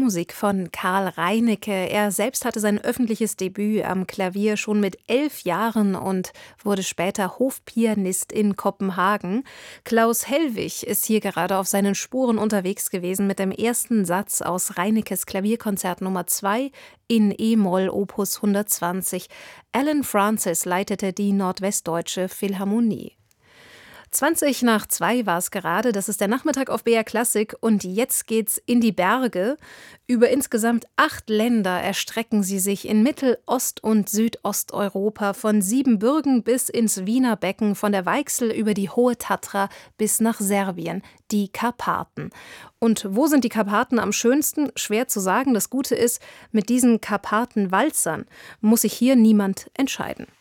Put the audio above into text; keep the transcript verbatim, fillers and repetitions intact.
Klaviermusik von Karl Reinecke. Er selbst hatte sein öffentliches Debüt am Klavier schon mit elf Jahren und wurde später Hofpianist in Kopenhagen. Klaus Hellwig ist hier gerade auf seinen Spuren unterwegs gewesen mit dem ersten Satz aus Reineckes Klavierkonzert Nummer zwei in E-Moll Opus hundertzwanzig. Alan Francis leitete die Nordwestdeutsche Philharmonie. zwanzig nach zwei war es gerade, das ist der Nachmittag auf B R Klassik und jetzt geht's in die Berge. Über insgesamt acht Länder erstrecken sie sich in Mittel-, Ost- und Südosteuropa, von Siebenbürgen bis ins Wiener Becken, von der Weichsel über die Hohe Tatra bis nach Serbien, die Karpaten. Und wo sind die Karpaten am schönsten? Schwer zu sagen. Das Gute ist, mit diesen Karpatenwalzern muss sich hier niemand entscheiden.